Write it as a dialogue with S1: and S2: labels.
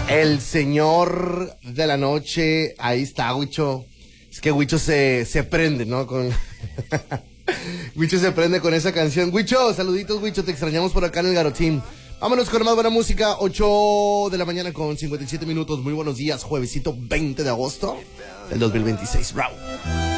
S1: El señor de la noche, ahí está, Huicho. Es que Huicho se prende, ¿no? Huicho se prende con esa canción. Huicho, saluditos, Huicho, te extrañamos por acá en el Garotín. Vámonos con más buena música, 8 de la mañana con 57 minutos. Muy buenos días, juevesito 20 de agosto del 2026. Bravo.